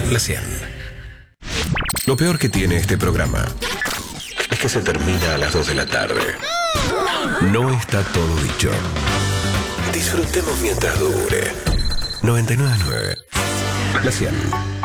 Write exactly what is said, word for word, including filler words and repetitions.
La cien. Lo peor que tiene este programa es que se termina a las dos de la tarde. No está todo dicho. Disfrutemos mientras dure. noventa y nueve punto nueve. La cien.